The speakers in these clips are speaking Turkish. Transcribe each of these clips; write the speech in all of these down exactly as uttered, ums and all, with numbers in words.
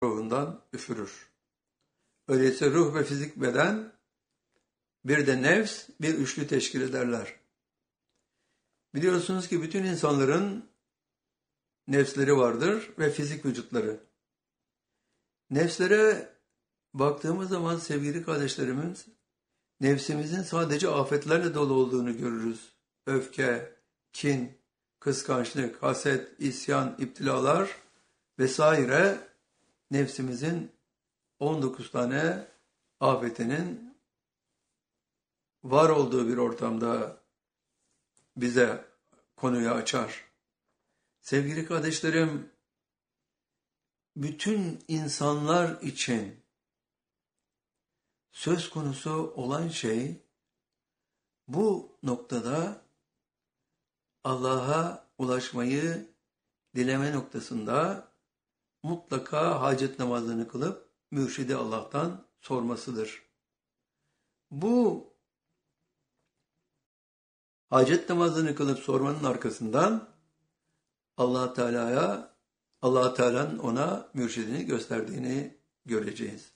ruhundan üfürür. Öyleyse ruh ve fizik beden, bir de nefs, bir üçlü teşkil ederler. Biliyorsunuz ki bütün insanların nefsleri vardır ve fizik vücutları. Nefslere baktığımız zaman sevgili kardeşlerimiz, nefsimizin sadece afetlerle dolu olduğunu görürüz. Öfke, kin, kıskançlık, haset, isyan, iptilalar vesaire nefsimizin on dokuz tane afetinin var olduğu bir ortamda bize konuyu açar. Sevgili kardeşlerim, bütün insanlar için söz konusu olan şey bu noktada Allah'a ulaşmayı dileme noktasında mutlaka hacet namazını kılıp mürşidi Allah'tan sormasıdır. Bu hacet namazını kılıp sormanın arkasından Allah Teala'ya, Allah Teala'nın ona mürşidini gösterdiğini göreceğiz.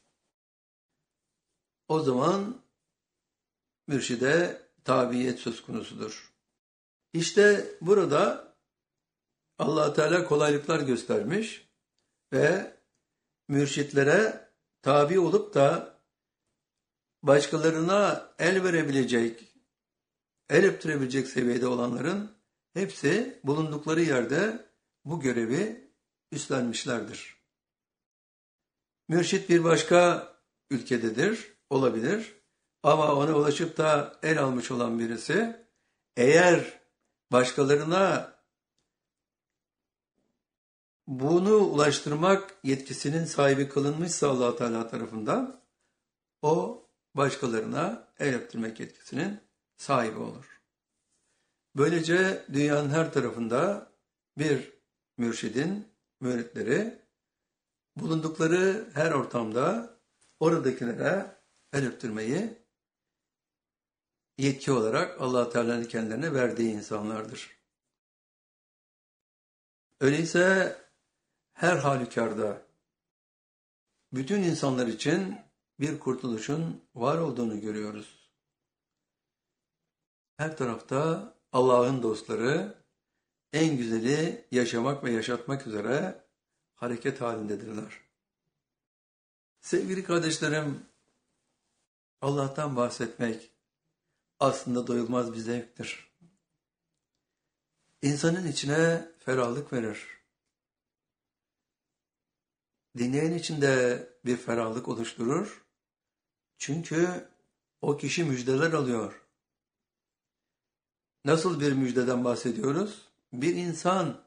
O zaman mürşide tabiyet söz konusudur. İşte burada Allah Teala kolaylıklar göstermiş ve mürşitlere tabi olup da başkalarına el verebilecek, el öptürebilecek seviyede olanların hepsi bulundukları yerde bu görevi üstlenmişlerdir. Mürşit bir başka ülkededir, olabilir. Ama ona ulaşıp da el almış olan birisi, eğer başkalarına bunu ulaştırmak yetkisinin sahibi kılınmışsa Allah Teala tarafından, o başkalarına el öptürmek yetkisinin sahibi olur. Böylece dünyanın her tarafında bir mürşidin müritleri bulundukları her ortamda oradakilere el öptürmeyi yetki olarak Allah Teala'nın kendilerine verdiği insanlardır. Öyleyse her halükarda bütün insanlar için bir kurtuluşun var olduğunu görüyoruz. Her tarafta Allah'ın dostları en güzeli yaşamak ve yaşatmak üzere hareket halindedirler. Sevgili kardeşlerim, Allah'tan bahsetmek aslında doyulmaz bir zevktir. İnsanın içine ferahlık verir. Dinleyen içinde bir ferahlık oluşturur. Çünkü o kişi müjdeler alıyor. Nasıl bir müjdeden bahsediyoruz? Bir insan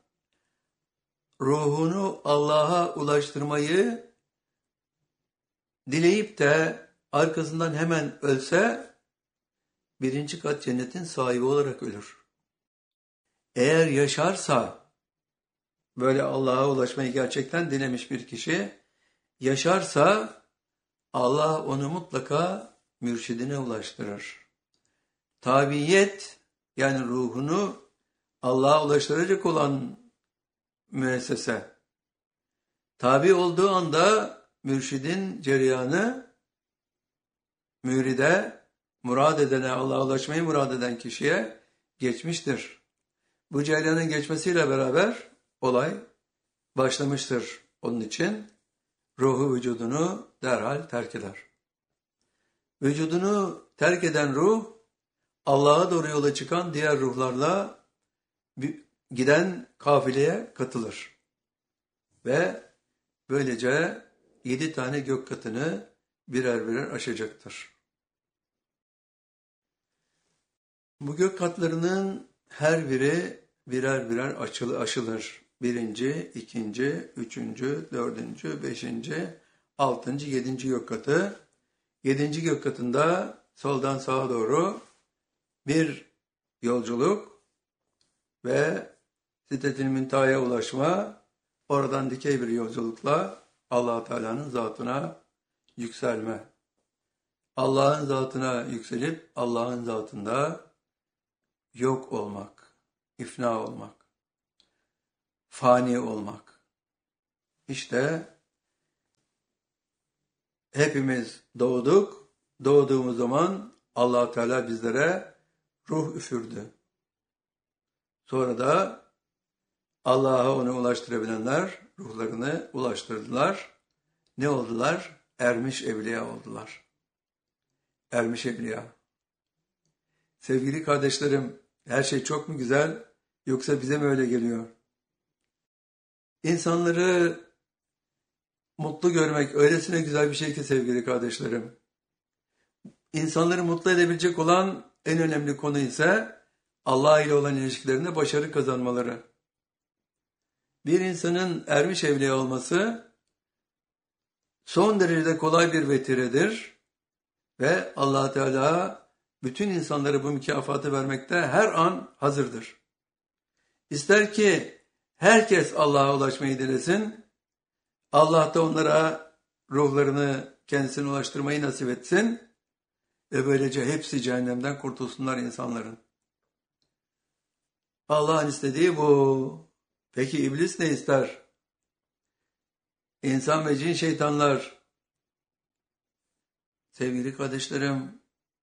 ruhunu Allah'a ulaştırmayı dileyip de arkasından hemen ölse birinci kat cennetin sahibi olarak ölür. Eğer yaşarsa, böyle Allah'a ulaşmayı gerçekten dilemiş bir kişi, yaşarsa Allah onu mutlaka mürşidine ulaştırır. Tabiyet, yani ruhunu Allah'a ulaştıracak olan müessese, tabi olduğu anda mürşidin cereyanı, müride, murad edene, Allah'a ulaşmayı murad eden kişiye geçmiştir. Bu cereyanın geçmesiyle beraber olay başlamıştır. Onun için ruhu vücudunu derhal terk eder. Vücudunu terk eden ruh, Allah'a doğru yola çıkan diğer ruhlarla giden kafileye katılır. Ve böylece yedi tane gök katını birer birer aşacaktır. Bu gök katlarının her biri birer birer açılı, aşılır. Birinci, ikinci, üçüncü, dördüncü, beşinci, altıncı, yedinci gök katı. Yedinci gök katında soldan sağa doğru bir yolculuk ve Sidret-i Münteha'ya ulaşma, oradan dikey bir yolculukla Allah Teala'nın zatına yükselme. Allah'ın zatına yükselip Allah'ın zatında yok olmak, ifna olmak, fani olmak. İşte hepimiz doğduk. Doğduğumuz zaman Allah Teala bizlere ruh üfürdü. Sonra da Allah'a onu ulaştırabilenler ruhlarını ulaştırdılar. Ne oldular? Ermiş evliya oldular. Ermiş evliya. Sevgili kardeşlerim, her şey çok mu güzel yoksa bize mi öyle geliyor? İnsanları mutlu görmek öylesine güzel bir şey ki sevgili kardeşlerim. İnsanları mutlu edebilecek olan en önemli konu ise Allah ile olan ilişkilerinde başarı kazanmaları. Bir insanın ermiş evliya olması son derece kolay bir vetiredir ve Allah Teala bütün insanlara bu mükafatı vermekte her an hazırdır. İster ki herkes Allah'a ulaşmayı dilesin, Allah da onlara ruhlarını kendisine ulaştırmayı nasip etsin ve böylece hepsi cehennemden kurtulsunlar insanların. Allah'ın istediği bu. Peki iblis ne ister? İnsan ve cin şeytanlar, sevgili kardeşlerim,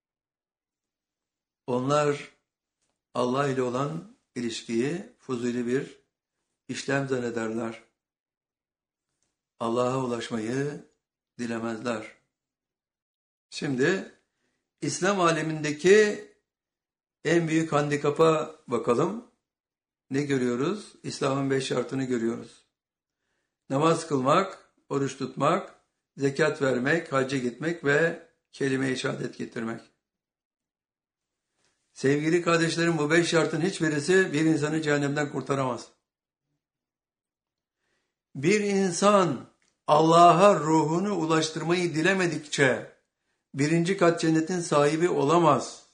onlar Allah ile olan ilişkiyi fuzuli bir işlem zannederler. Allah'a ulaşmayı dilemezler. Şimdi İslam alemindeki en büyük handikapa bakalım. Ne görüyoruz? İslam'ın beş şartını görüyoruz. Namaz kılmak, oruç tutmak, zekat vermek, hacca gitmek ve kelime-i şehadet getirmek. Sevgili kardeşlerim, bu beş şartın hiçbirisi bir insanı cehennemden kurtaramaz. Bir insan Allah'a ruhunu ulaştırmayı dilemedikçe birinci kat cennetin sahibi olamaz.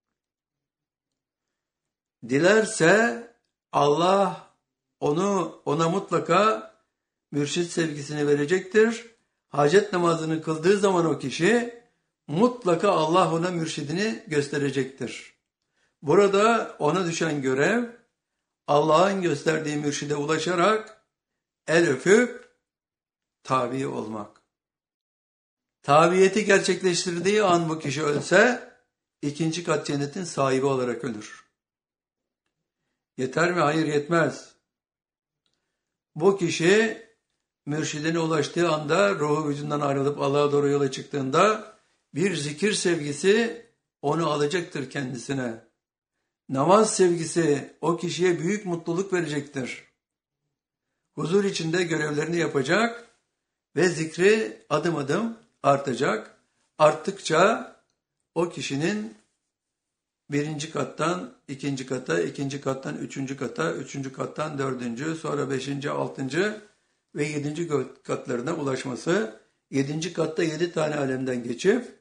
Dilerse Allah onu ona mutlaka mürşit sevgisini verecektir. Hacet namazını kıldığı zaman o kişi mutlaka Allah ona mürşidini gösterecektir. Burada ona düşen görev Allah'ın gösterdiği mürşide ulaşarak el öpüp tabi olmak. Tabiyeti gerçekleştirdiği an bu kişi ölse ikinci kat cennetin sahibi olarak ölür. Yeter mi? Hayır, yetmez. Bu kişi mürşidine ulaştığı anda ruhu vücudundan ayrılıp Allah'a doğru yola çıktığında bir zikir sevgisi onu alacaktır kendisine. Namaz sevgisi o kişiye büyük mutluluk verecektir. Huzur içinde görevlerini yapacak ve zikri adım adım artacak. Arttıkça o kişinin birinci kattan ikinci kata, ikinci kattan üçüncü kata, üçüncü kattan dördüncü, sonra beşinci, altıncı ve yedinci katlarına ulaşması, yedinci katta yedi tane alemden geçip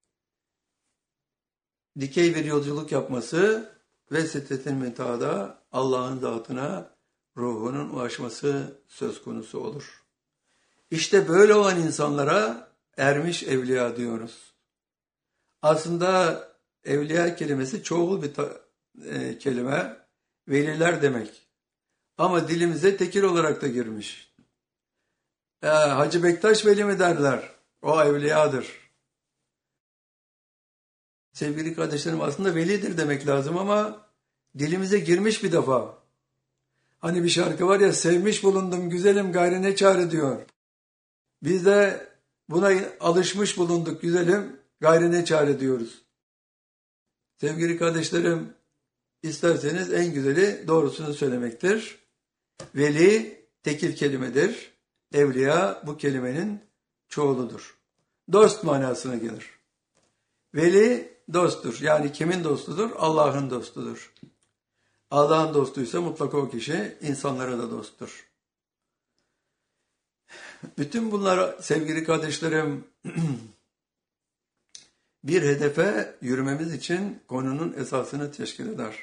dikey bir yolculuk yapması ve Sidret-i Münteha'da Allah'ın zatına ruhunun ulaşması söz konusu olur. İşte böyle olan insanlara ermiş evliya diyoruz. Aslında evliya kelimesi çoğul bir ta, e, kelime, veliler demek. Ama dilimize tekil olarak da girmiş. E, Hacı Bektaş veli mi derler? O evliyadır. Sevgili kardeşlerim, aslında velidir demek lazım ama dilimize girmiş bir defa. Hani bir şarkı var ya, sevmiş bulundum güzelim gayrı ne çare diyor. Biz de buna alışmış bulunduk güzelim gayrı ne çare diyoruz. Sevgili kardeşlerim, isterseniz en güzeli doğrusunu söylemektir. Veli tekil kelimedir. Evliya bu kelimenin çoğuludur. Dost manasına gelir. Veli dosttur. Yani kimin dostudur? Allah'ın dostudur. Allah'ın dostuysa mutlaka o kişi insanlara da dosttur. Bütün bunlar sevgili kardeşlerim bir hedefe yürümemiz için konunun esasını teşkil eder.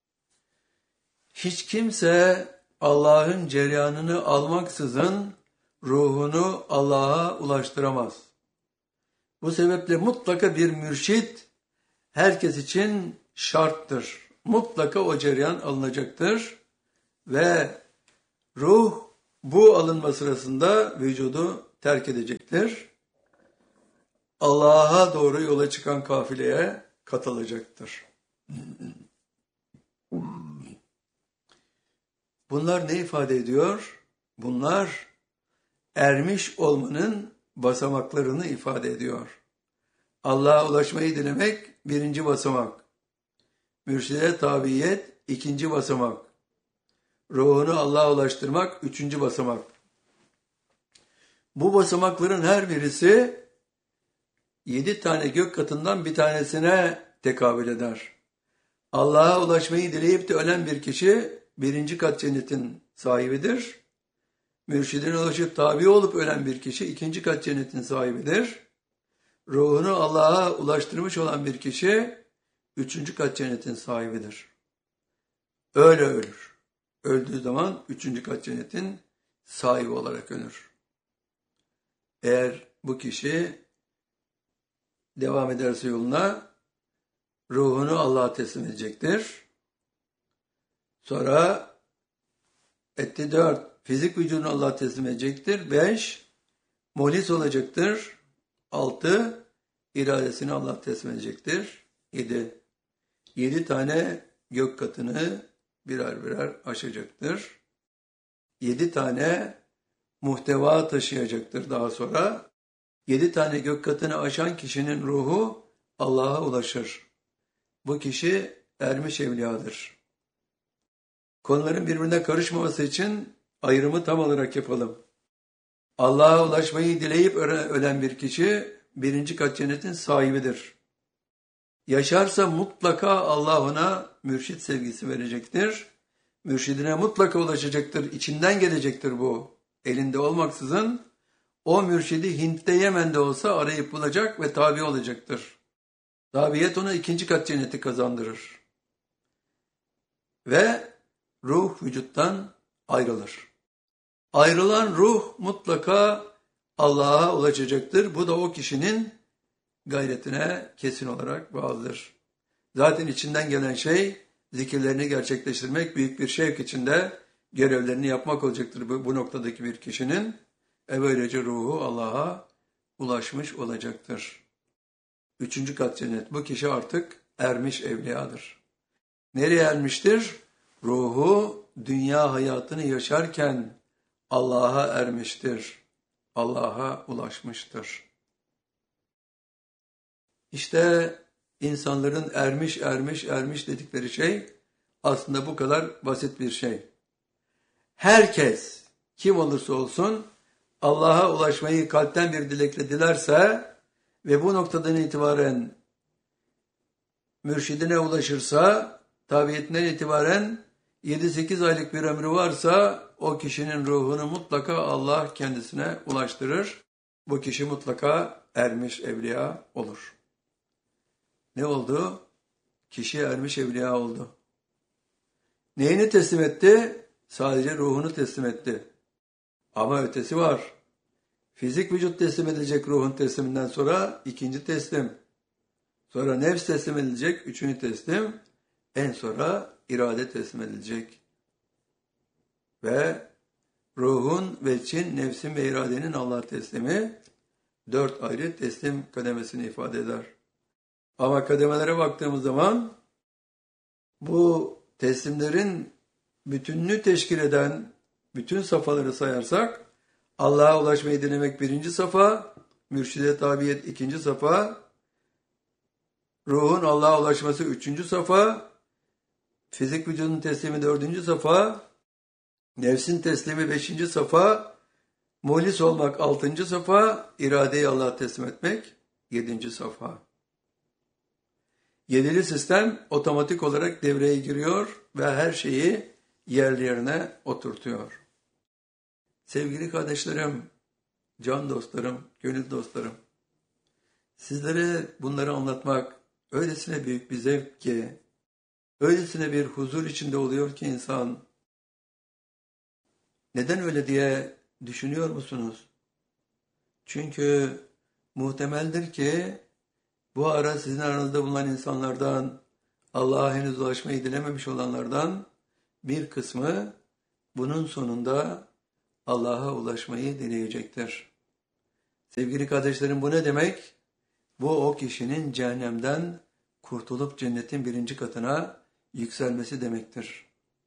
Hiç kimse Allah'ın cereyanını almaksızın ruhunu Allah'a ulaştıramaz. Bu sebeple mutlaka bir mürşit herkes için şarttır. Mutlaka o cereyan alınacaktır ve ruh bu alınma sırasında vücudu terk edecektir. Allah'a doğru yola çıkan kafileye katılacaktır. Bunlar ne ifade ediyor? Bunlar ermiş olmanın basamaklarını ifade ediyor. Allah'a ulaşmayı dilemek birinci basamak. Mürşide tabiyet ikinci basamak. Ruhunu Allah'a ulaştırmak üçüncü basamak. Bu basamakların her birisi yedi tane gök katından bir tanesine tekabül eder. Allah'a ulaşmayı dileyip de ölen bir kişi birinci kat cennetin sahibidir. Mürşidine ulaşıp tabi olup ölen bir kişi ikinci kat cennetin sahibidir. Ruhunu Allah'a ulaştırmış olan bir kişi üçüncü kat cennetin sahibidir. Öyle ölür. Öldüğü zaman üçüncü kat cennetin sahibi olarak ölür. Eğer bu kişi devam ederse yoluna ruhunu Allah'a teslim edecektir. Sonra etti dört. Fizik vücudunu Allah'a teslim edecektir. Beş. Muhlis olacaktır. Altı. İradesini Allah'a teslim edecektir. Yedi. Yedi tane gök katını birer birer aşacaktır. Yedi tane muhteva taşıyacaktır daha sonra. Yedi tane gök katını aşan kişinin ruhu Allah'a ulaşır. Bu kişi ermiş evliyadır. Konuların birbirine karışmaması için ayrımı tam olarak yapalım. Allah'a ulaşmayı dileyip ölen bir kişi birinci kat cennetin sahibidir. Yaşarsa mutlaka Allah ona mürşit sevgisi verecektir. Mürşidine mutlaka ulaşacaktır. İçinden gelecektir bu. Elinde olmaksızın o mürşidi Hint'te Yemen'de olsa arayıp bulacak ve tabi olacaktır. Tabiyet ona ikinci kat cenneti kazandırır. Ve ruh vücuttan ayrılır. Ayrılan ruh mutlaka Allah'a ulaşacaktır. Bu da o kişinin gayretine kesin olarak bağlıdır. Zaten içinden gelen şey zikirlerini gerçekleştirmek, büyük bir şevk içinde görevlerini yapmak olacaktır bu, bu noktadaki bir kişinin. E böylece ruhu Allah'a ulaşmış olacaktır. Üçüncü kat cennet. Bu kişi artık ermiş evliyadır. Nereye ermiştir? Ruhu dünya hayatını yaşarken Allah'a ermiştir. Allah'a ulaşmıştır. İşte insanların ermiş, ermiş, ermiş dedikleri şey aslında bu kadar basit bir şey. Herkes kim olursa olsun Allah'a ulaşmayı kalpten bir dilekle dilerse ve bu noktadan itibaren mürşidine ulaşırsa, tabiyetinden itibaren yedi sekiz aylık bir ömrü varsa o kişinin ruhunu mutlaka Allah kendisine ulaştırır. Bu kişi mutlaka ermiş evliya olur. Ne oldu? Kişi ermiş evliya oldu. Neyini teslim etti? Sadece ruhunu teslim etti. Ama ötesi var. Fizik vücut teslim edilecek ruhun tesliminden sonra ikinci teslim. Sonra nefs teslim edilecek, üçüncü teslim. En sonra irade teslim edilecek. Ve ruhun ve çin, nefsin ve iradenin Allah'a teslimi dört ayrı teslim kademesini ifade eder. Ama kademelere baktığımız zaman bu teslimlerin bütününü teşkil eden bütün safhaları sayarsak Allah'a ulaşmayı dilemek birinci safa, mürşide tabiyet ikinci safa, ruhun Allah'a ulaşması üçüncü safa, fizik vücudun teslimi dördüncü safa, nefsin teslimi beşinci safa, muhlis olmak altıncı safa, iradeyi Allah'a teslim etmek yedinci safa. Yedili sistem otomatik olarak devreye giriyor ve her şeyi yerli yerine oturtuyor. Sevgili kardeşlerim, can dostlarım, gönül dostlarım, sizlere bunları anlatmak öylesine büyük bir zevk ki, öylesine bir huzur içinde oluyor ki insan. Neden öyle diye düşünüyor musunuz? Çünkü muhtemeldir ki bu ara sizin aranızda bulunan insanlardan, Allah'a henüz ulaşmayı dilememiş olanlardan bir kısmı bunun sonunda Allah'a ulaşmayı dileyecektir. Sevgili kardeşlerim, bu ne demek? bu o kişinin cehennemden kurtulup cennetin birinci katına yükselmesi demektir.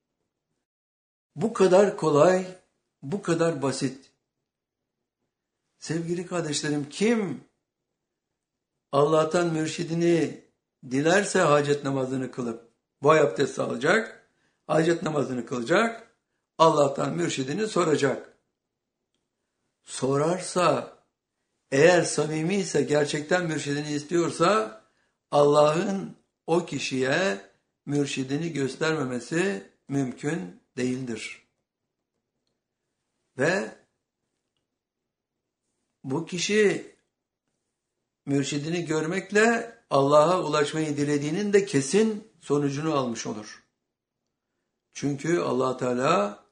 Bu kadar kolay, bu kadar basit. Sevgili kardeşlerim, kim Allah'tan mürşidini dilerse hacet namazını kılıp boy abdesti alacak, hacet namazını kılacak, Allah'tan mürşidini soracak. Sorarsa, eğer samimi ise, gerçekten mürşidini istiyorsa, Allah'ın o kişiye mürşidini göstermemesi mümkün değildir. Ve bu kişi mürşidini görmekle Allah'a ulaşmayı dilediğinin de kesin sonucunu almış olur. Çünkü Allah Teala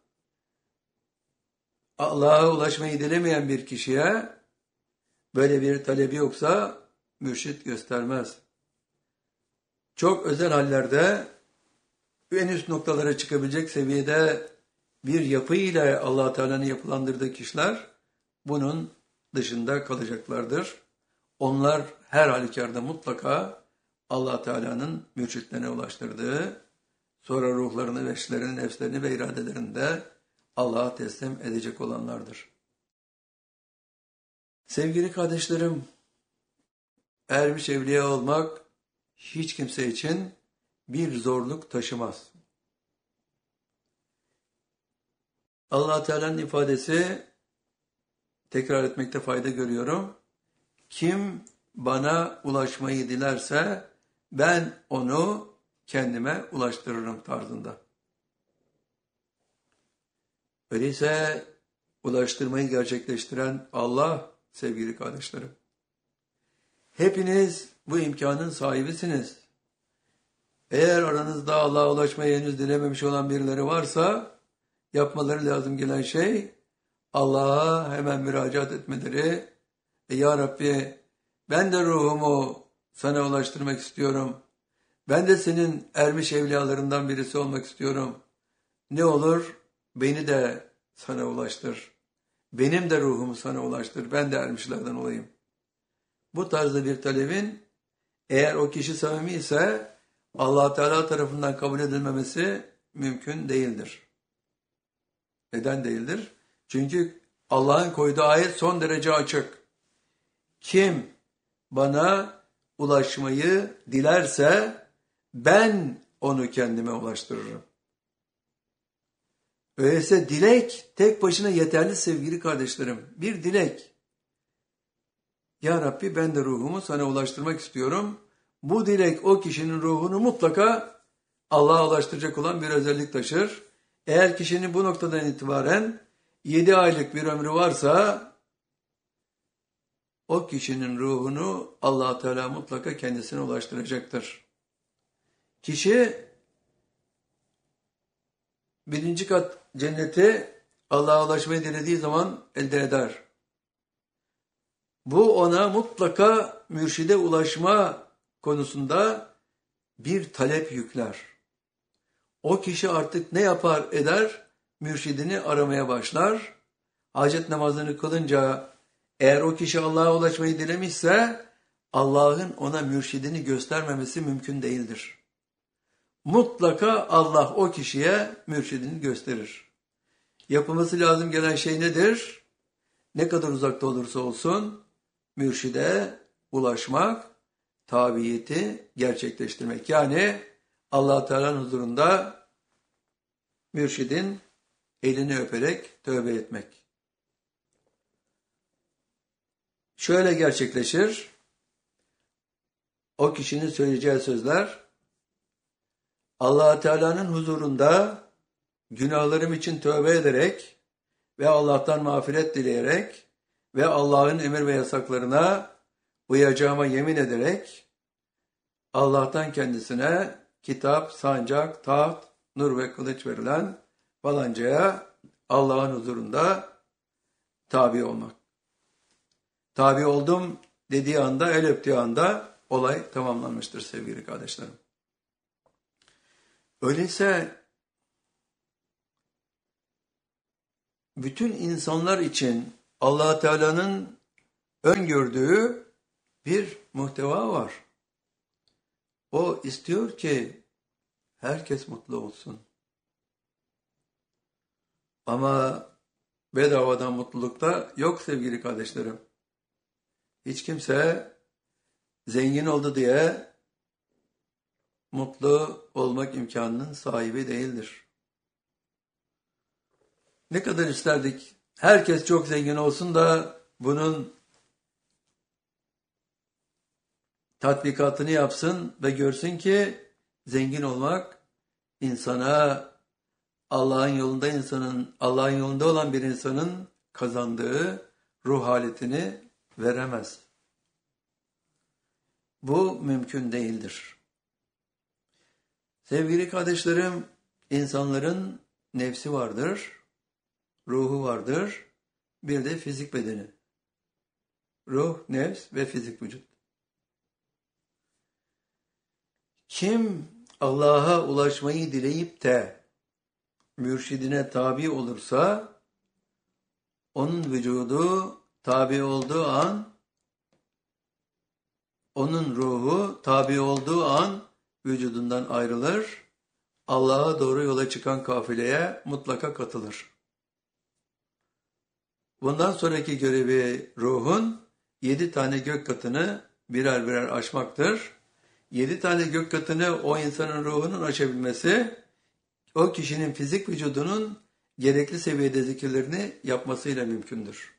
Allah'a ulaşmayı dilemeyen bir kişiye, böyle bir talebi yoksa mürşit göstermez. Çok özel hallerde en üst noktalara çıkabilecek seviyede bir yapı ile Allah Teala'nın yapılandırdığı kişiler bunun dışında kalacaklardır. Onlar her halükarda mutlaka Allah Teala'nın mürşitlerine ulaştırdığı, sonra ruhlarını, veçlerini, nefslerini ve iradelerini de Allah'a teslim edecek olanlardır. Sevgili kardeşlerim, ermiş evliya olmak hiç kimse için bir zorluk taşımaz. Allah Teala'nın ifadesi, tekrar etmekte fayda görüyorum. Kim bana ulaşmayı dilerse ben onu kendime ulaştırırım tarzında. Öyleyse ulaştırmayı gerçekleştiren Allah sevgili kardeşlerim. Hepiniz bu imkanın sahibisiniz. Eğer aranızda Allah'a ulaşmayı henüz dilememiş olan birileri varsa yapmaları lazım gelen şey Allah'a hemen müracaat etmeleri. E ya Rabbi, ben de ruhumu sana ulaştırmak istiyorum. Ben de senin ermiş evliyalarından birisi olmak istiyorum. Ne olur beni de sana ulaştır. Benim de ruhumu sana ulaştır. Ben de ermişlerden olayım. Bu tarzda bir talebin eğer o kişi samimi ise Allah Teala tarafından kabul edilmemesi mümkün değildir. Neden değildir? Çünkü Allah'ın koyduğu ayet son derece açık. Kim bana ulaşmayı dilerse ben onu kendime ulaştırırım. Öyleyse dilek tek başına yeterli sevgili kardeşlerim. Bir dilek. Ya Rabbi, ben de ruhumu sana ulaştırmak istiyorum. Bu dilek o kişinin ruhunu mutlaka Allah'a ulaştıracak olan bir özellik taşır. Eğer kişinin bu noktadan itibaren yedi aylık bir ömrü varsa o kişinin ruhunu Allah Teala mutlaka kendisine ulaştıracaktır. Kişi birinci kat cenneti Allah'a ulaşmayı dilediği zaman elde eder. Bu ona mutlaka mürşide ulaşma konusunda bir talep yükler. O kişi artık ne yapar eder? Mürşidini aramaya başlar. Hacet namazını kılınca eğer o kişi Allah'a ulaşmayı dilemişse Allah'ın ona mürşidini göstermemesi mümkün değildir. Mutlaka Allah o kişiye mürşidini gösterir. Yapılması lazım gelen şey nedir? Ne kadar uzakta olursa olsun mürşide ulaşmak, tabiyeti gerçekleştirmek. Yani Allah Teala'nın huzurunda mürşidin elini öperek tövbe etmek. Şöyle gerçekleşir. O kişinin söyleyeceği sözler Allah Teala'nın huzurunda günahlarım için tövbe ederek ve Allah'tan mağfiret dileyerek ve Allah'ın emir ve yasaklarına uyacağıma yemin ederek Allah'tan kendisine kitap, sancak, taht, nur ve kılıç verilen falancaya Allah'ın huzurunda tabi olmak. Tabi oldum dediği anda, el öptüğü anda olay tamamlanmıştır sevgili kardeşlerim. Öyleyse bütün insanlar için Allah Teala'nın öngördüğü bir muhteva var. O istiyor ki herkes mutlu olsun. Ama bedavadan mutluluk da yok sevgili kardeşlerim. Hiç kimse zengin oldu diye mutlu olmak imkanının sahibi değildir. Ne kadar isterdik herkes çok zengin olsun da bunun tatbikatını yapsın ve görsün ki zengin olmak insana Allah'ın yolunda insanın Allah'ın yolunda olan bir insanın kazandığı ruh haletini veremez. Bu mümkün değildir. Sevgili kardeşlerim, insanların nefsi vardır, ruhu vardır, bir de fizik bedeni. Ruh, nefs ve fizik vücut. Kim Allah'a ulaşmayı dileyip de mürşidine tabi olursa, onun vücudu tabi olduğu an, onun ruhu tabi olduğu an vücudundan ayrılır, Allah'a doğru yola çıkan kafileye mutlaka katılır. Bundan sonraki görevi ruhun yedi tane gök katını birer birer aşmaktır. Yedi tane gök katını o insanın ruhunun aşabilmesi, o kişinin fizik vücudunun gerekli seviyede zikirlerini yapmasıyla mümkündür.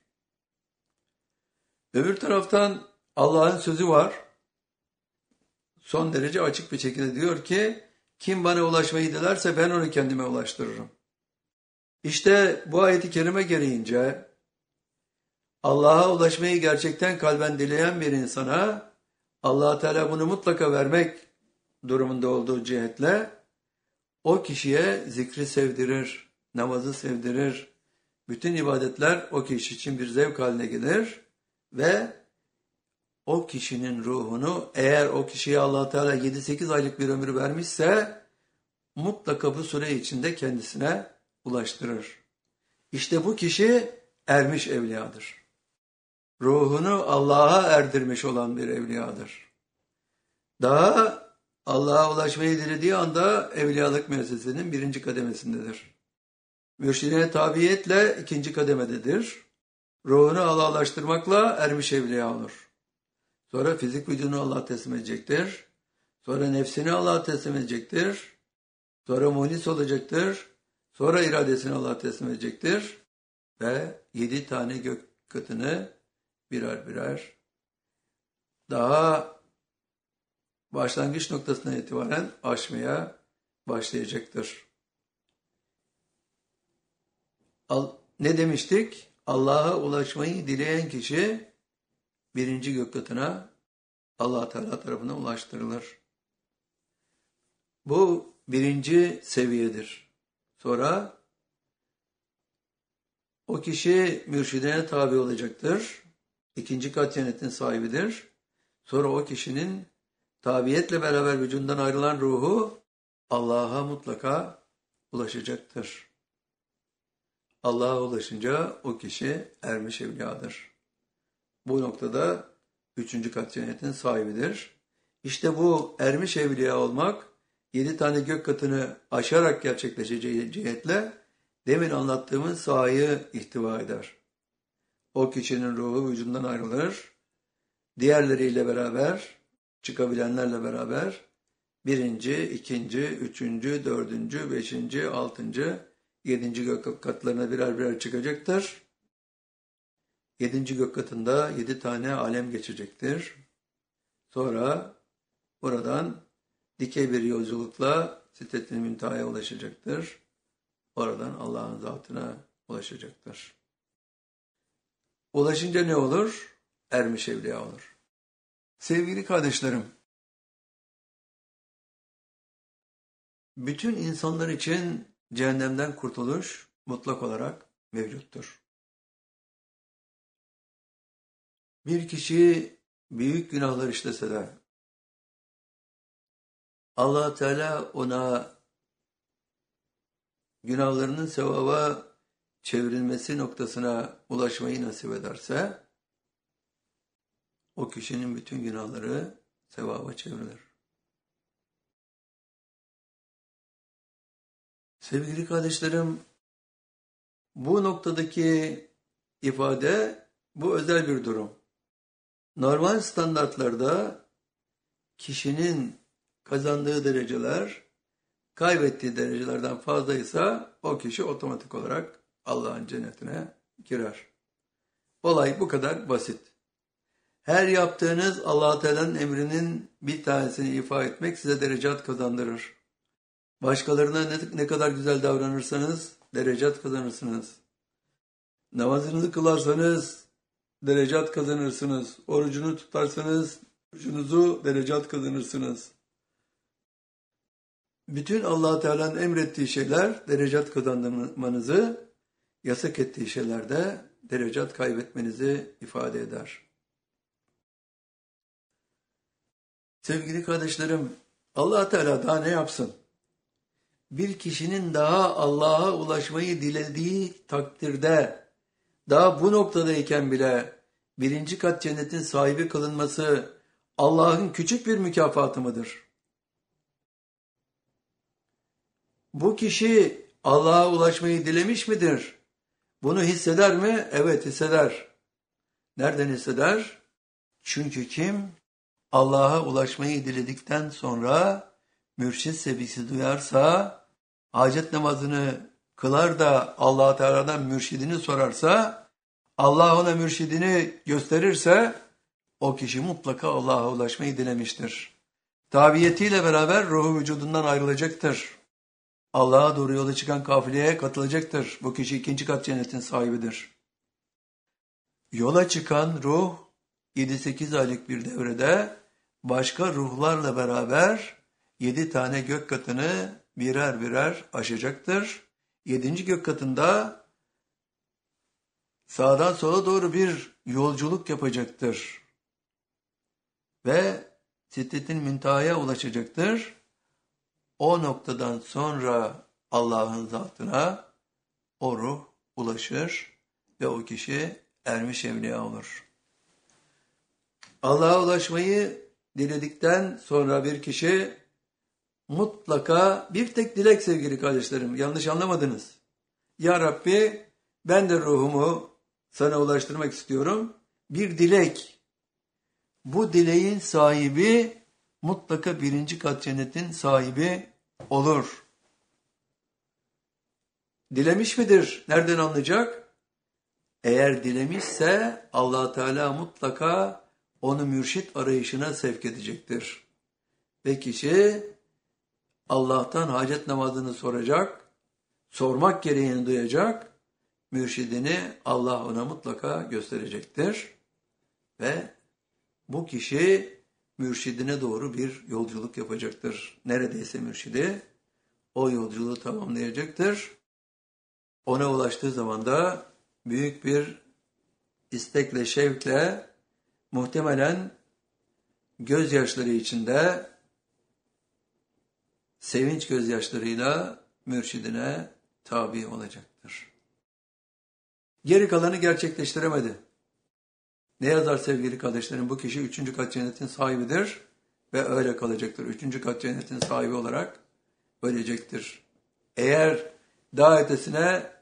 Öbür taraftan Allah'ın sözü var. Son derece açık bir şekilde diyor ki, kim bana ulaşmayı dilerse ben onu kendime ulaştırırım. İşte bu ayet-i kerime gereğince Allah'a ulaşmayı gerçekten kalben dileyen bir insana Allah Teala bunu mutlaka vermek durumunda olduğu cihetle o kişiye zikri sevdirir, namazı sevdirir. Bütün ibadetler o kişi için bir zevk haline gelir ve o kişinin ruhunu, eğer o kişiye Allah Teala yedi sekiz aylık bir ömür vermişse mutlaka bu süre içinde kendisine ulaştırır. İşte bu kişi ermiş evliyadır. Ruhunu Allah'a erdirmiş olan bir evliyadır. Daha Allah'a ulaşmayı dilediği anda evliyalık müessesesinin birinci kademesindedir. Mürşidine tabiyetle ikinci kademededir. Ruhunu Allah'laştırmakla ermiş evliya olur. Sonra fizik vücudunu Allah'a teslim edecektir. Sonra nefsini Allah'a teslim edecektir. Sonra muhlis olacaktır. Sonra iradesini Allah'a teslim edecektir. Ve yedi tane gök katını birer birer daha başlangıç noktasından itibaren aşmaya başlayacaktır. Ne demiştik? Allah'a ulaşmayı dileyen kişi birinci gök katına Allah Teala tarafından ulaştırılır. Bu birinci seviyedir. Sonra o kişi mürşidine tabi olacaktır. İkinci kat cennetin sahibidir. Sonra o kişinin tabiyetle beraber vücudundan ayrılan ruhu Allah'a mutlaka ulaşacaktır. Allah'a ulaşınca o kişi ermiş evliyadır. Bu noktada üçüncü kat cennetin sahibidir. İşte bu ermiş evliya olmak, yedi tane gök katını aşarak gerçekleşeceği cihetle demin anlattığımız sahayı ihtiva eder. O kişinin ruhu vücudundan ayrılır. Diğerleriyle beraber, çıkabilenlerle beraber birinci, ikinci, üçüncü, dördüncü, beşinci, altıncı, yedinci gök katlarına birer birer çıkacaktır. Yedinci gök katında yedi tane alem geçecektir. Sonra buradan dikey bir yolculukla Sidret-i Münteha'ya ulaşacaktır. Oradan Allah'ın zatına ulaşacaktır. Ulaşınca ne olur? Ermiş evliya olur. Sevgili kardeşlerim, bütün insanlar için cehennemden kurtuluş mutlak olarak mevcuttur. Bir kişi büyük günahlar işlese de Allah Teala ona günahlarının sevaba çevrilmesi noktasına ulaşmayı nasip ederse o kişinin bütün günahları sevaba çevrilir. Sevgili kardeşlerim, bu noktadaki ifade, bu özel bir durum. Normal standartlarda kişinin kazandığı dereceler kaybettiği derecelerden fazlaysa o kişi otomatik olarak Allah'ın cennetine girer. Olay bu kadar basit. Her yaptığınız Allah-u Teala'nın emrinin bir tanesini ifa etmek size derecat kazandırır. Başkalarına ne, ne kadar güzel davranırsanız derecat kazanırsınız. Namazınızı kılarsanız derecat kazanırsınız. Orucunu tutarsanız orucunuzu derecat kazanırsınız. Bütün Allah-u Teala'nın emrettiği şeyler derecat kazanmanızı, yasak ettiği şeyler de derecat kaybetmenizi ifade eder. Sevgili kardeşlerim, Allah-u Teala daha ne yapsın? Bir kişinin daha Allah'a ulaşmayı dilediği takdirde, daha bu noktadayken bile birinci kat cennetin sahibi kılınması Allah'ın küçük bir mükafatı mıdır? Bu kişi Allah'a ulaşmayı dilemiş midir? Bunu hisseder mi? Evet, hisseder. Nereden hisseder? Çünkü kim Allah'a ulaşmayı diledikten sonra mürşid sevgisi duyarsa, hacet namazını kılar da Allah-u Teala'dan mürşidini sorarsa, Allah ona mürşidini gösterirse, o kişi mutlaka Allah'a ulaşmayı dilemiştir. Tabiyetiyle beraber ruhu vücudundan ayrılacaktır. Allah'a doğru yola çıkan kafileye katılacaktır. Bu kişi ikinci kat cennetin sahibidir. Yola çıkan ruh yedi sekiz aylık bir devrede başka ruhlarla beraber yedi tane gök katını birer birer aşacaktır. Yedinci gök katında sağdan sola doğru bir yolculuk yapacaktır. Ve Sidretil Münteha'ya ulaşacaktır. O noktadan sonra Allah'ın zatına o ruh ulaşır ve o kişi ermiş evliya olur. Allah'a ulaşmayı diledikten sonra bir kişi mutlaka bir tek dilek sevgili kardeşlerim, yanlış anlamadınız. Ya Rabbi, ben de ruhumu sana ulaştırmak istiyorum. Bir dilek. Bu dileğin sahibi mutlaka birinci kat cennetin sahibi olur. Dilemiş midir? Nereden anlayacak? Eğer dilemişse Allah Teala mutlaka onu mürşit arayışına sevk edecektir. Ve kişi Allah'tan hacet namazını soracak, sormak gereğini duyacak, mürşidini Allah ona mutlaka gösterecektir. Ve bu kişi mürşidine doğru bir yolculuk yapacaktır. Neredeyse mürşidi o yolculuğu tamamlayacaktır. Ona ulaştığı zaman da büyük bir istekle, şevkle, muhtemelen gözyaşları içinde, sevinç gözyaşlarıyla mürşidine tabi olacaktır. Geri kalanı gerçekleştiremedi. Ne yazar sevgili kardeşlerim? Bu kişi üçüncü kat cennetin sahibidir ve öyle kalacaktır. Üçüncü kat cennetin sahibi olarak ölecektir. Eğer daha ötesine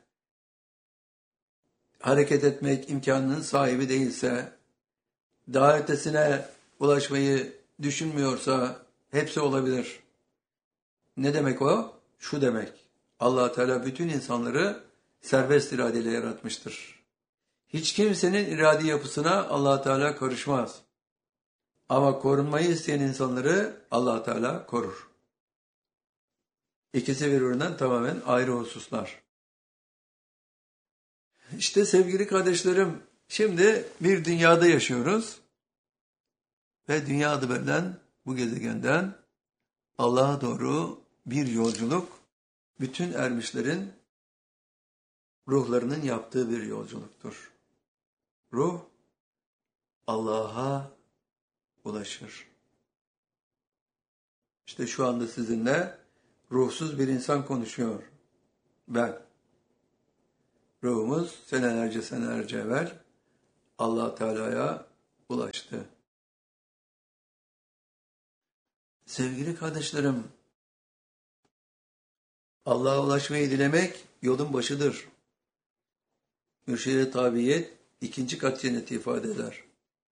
hareket etmek imkanının sahibi değilse, daha ötesine ulaşmayı düşünmüyorsa hepsi olabilir. Ne demek o? Şu demek. Allah Teala bütün insanları serbest iradeyle yaratmıştır. Hiç kimsenin iradi yapısına Allah Teala karışmaz. Ama korunmayı isteyen insanları Allah Teala korur. İkisi birbirinden tamamen ayrı hususlar. İşte sevgili kardeşlerim, şimdi bir dünyada yaşıyoruz ve dünya adı verilen bu gezegenden Allah'a doğru bir yolculuk, bütün ermişlerin ruhlarının yaptığı bir yolculuktur. Ruh Allah'a ulaşır. İşte şu anda sizinle ruhsuz bir insan konuşuyor. Ben. Ruhumuz senelerce senelerce evvel Allah Teala'ya ulaştı. Sevgili kardeşlerim, Allah'a ulaşmayı dilemek yolun başıdır. Mürşide tabiyet ikinci kat cenneti ifade eder.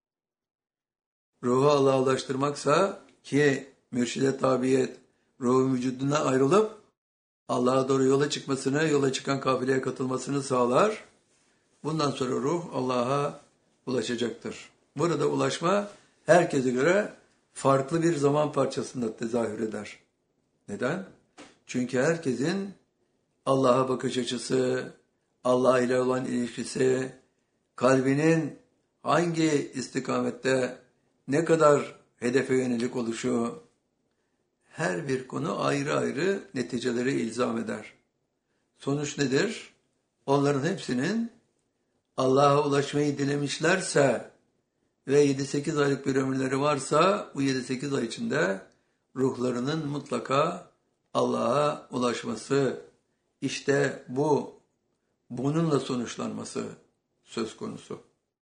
Ruhu Allah'a ulaştırmaksa ki mürşide tabiyet ruhun vücuduna ayrılıp Allah'a doğru yola çıkmasını, yola çıkan kafileye katılmasını sağlar. Bundan sonra ruh Allah'a ulaşacaktır. Burada ulaşma herkese göre farklı bir zaman parçasında tezahür eder. Neden? Çünkü herkesin Allah'a bakış açısı, Allah ile olan ilişkisi, kalbinin hangi istikamette ne kadar hedefe yönelik oluşu, her bir konu ayrı ayrı neticeleri ilzam eder. Sonuç nedir? Onların hepsinin Allah'a ulaşmayı dilemişlerse ve yedi sekiz aylık bir ömürleri varsa bu yedi sekiz ay içinde ruhlarının mutlaka Allah'a ulaşması, işte bu, bununla sonuçlanması söz konusu.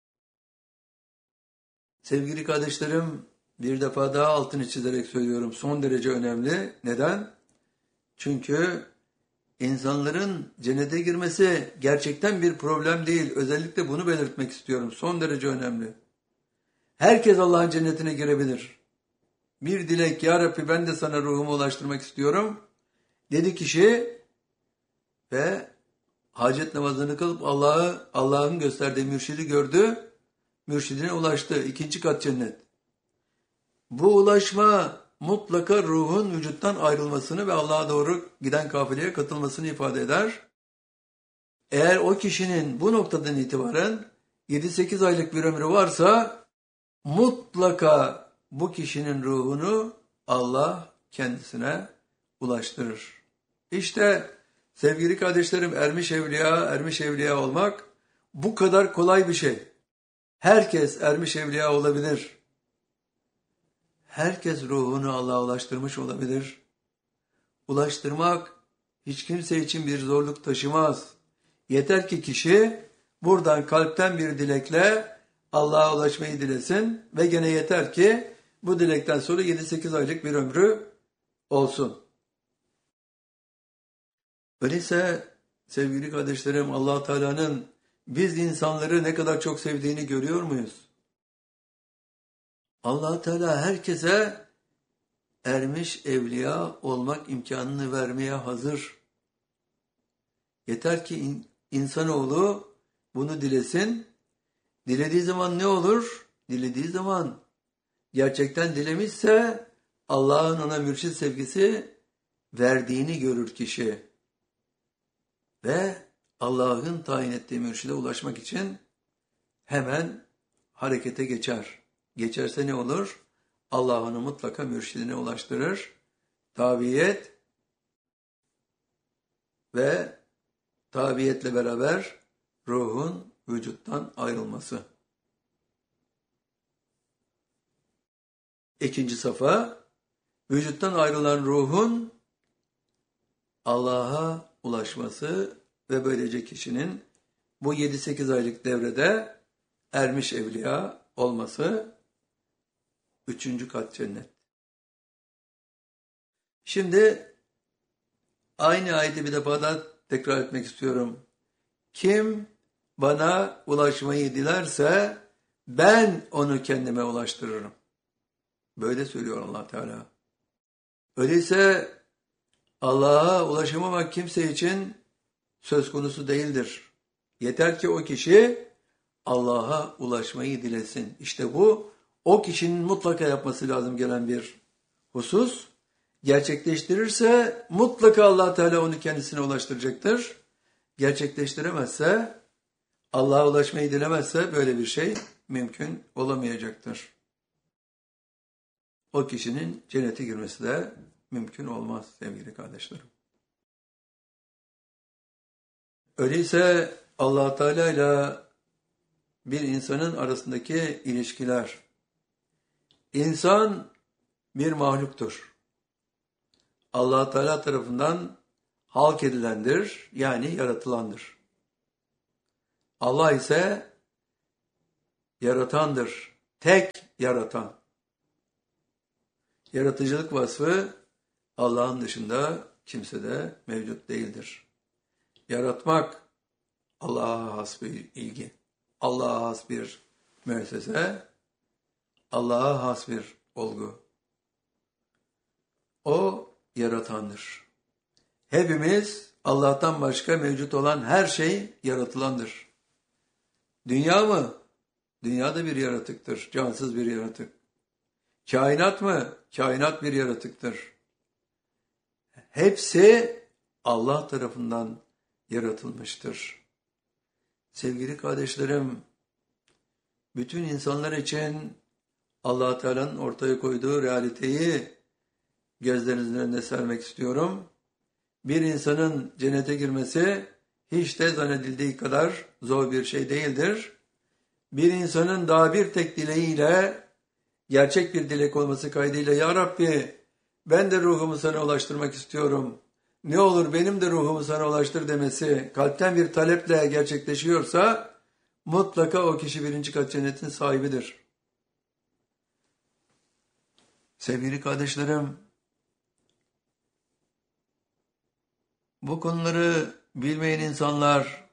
Sevgili kardeşlerim, bir defa daha altını çizerek söylüyorum, son derece önemli. Neden? Çünkü insanların cennete girmesi gerçekten bir problem değil. Özellikle bunu belirtmek istiyorum. Son derece önemli. Herkes Allah'ın cennetine girebilir. Bir dilek, ya Rabbi ben de sana ruhumu ulaştırmak istiyorum dedi kişi ve hacet namazını kılıp Allah'ı, Allah'ın gösterdiği mürşidi gördü, mürşidine ulaştı. İkinci kat cennet. Bu ulaşma mutlaka ruhun vücuttan ayrılmasını ve Allah'a doğru giden kafileye katılmasını ifade eder. Eğer o kişinin bu noktadan itibaren yedi sekiz aylık bir ömrü varsa mutlaka bu kişinin ruhunu Allah kendisine ulaştırır. İşte sevgili kardeşlerim, ermiş evliya, ermiş evliya olmak bu kadar kolay bir şey. Herkes ermiş evliya olabilir. Herkes ruhunu Allah'a ulaştırmış olabilir. Ulaştırmak hiç kimse için bir zorluk taşımaz. Yeter ki kişi buradan kalpten bir dilekle Allah'a ulaşmayı dilesin ve gene yeter ki bu dilekten sonra yedi sekiz aylık bir ömrü olsun. Öyleyse sevgili kardeşlerim, Allah Teala'nın biz insanları ne kadar çok sevdiğini görüyor muyuz? Allah Teala herkese ermiş evliya olmak imkanını vermeye hazır. Yeter ki in, insanoğlu bunu dilesin. Dilediği zaman ne olur? Dilediği zaman gerçekten dilemişse Allah'ın ona mürşid sevgisi verdiğini görür kişi. Ve Allah'ın tayin ettiği mürşide ulaşmak için hemen harekete geçer. Geçerse ne olur? Allah onu mutlaka mürşidine ulaştırır. Tabiyet ve tabiyetle beraber ruhun vücuttan ayrılması. İkinci safa, vücuttan ayrılan ruhun Allah'a ulaşması ve böylece kişinin bu yedi sekiz aylık devrede ermiş evliya olması. Üçüncü kat cennet. Şimdi aynı ayeti bir defa daha tekrar etmek istiyorum. Kim bana ulaşmayı dilerse ben onu kendime ulaştırırım. Böyle söylüyor Allah Teala. Öyleyse Allah'a ulaşamamak kimse için söz konusu değildir. Yeter ki o kişi Allah'a ulaşmayı dilesin. İşte bu o kişinin mutlaka yapması lazım gelen bir husus. Gerçekleştirirse mutlaka Allah Teala onu kendisine ulaştıracaktır. Gerçekleştiremezse, Allah'a ulaşmayı dilemezse böyle bir şey mümkün olamayacaktır. O kişinin cennete girmesi de mümkün olmaz sevgili kardeşlerim. Öyleyse Allah Teala ile bir insanın arasındaki ilişkiler. İnsan bir mahluktur. Allah Teala tarafından halk edilendir, yani yaratılandır. Allah ise yaratandır, tek yaratan. Yaratıcılık vasfı Allah'ın dışında kimsede mevcut değildir. Yaratmak Allah'a has bir ilgi, Allah'a has bir müessese, Allah'a has bir olgu. O yaratandır. Hepimiz Allah'tan başka mevcut olan her şey yaratılandır. Dünya mı? Dünya da bir yaratıktır, cansız bir yaratık. Kainat mı? Kainat bir yaratıktır. Hepsi Allah tarafından yaratılmıştır. Sevgili kardeşlerim, bütün insanlar için Allah Teala'nın ortaya koyduğu realiteyi gözlerinizin önüne sermek istiyorum. Bir insanın cennete girmesi hiç de zannedildiği kadar zor bir şey değildir. Bir insanın daha bir tek dileğiyle, gerçek bir dilek olması kaydıyla, Ya Rabbi ben de ruhumu sana ulaştırmak istiyorum, ne olur benim de ruhumu sana ulaştır demesi kalpten bir taleple gerçekleşiyorsa mutlaka o kişi birinci kat cennetin sahibidir. Sevgili kardeşlerim, bu konuları bilmeyen insanlar